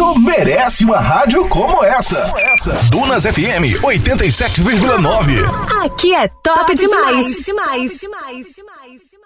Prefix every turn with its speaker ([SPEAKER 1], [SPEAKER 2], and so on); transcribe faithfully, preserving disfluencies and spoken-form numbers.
[SPEAKER 1] Trânsito merece uma rádio como essa. Dunas F M oitenta e sete vírgula nove.
[SPEAKER 2] Aqui é top, top demais. demais. demais. demais. demais.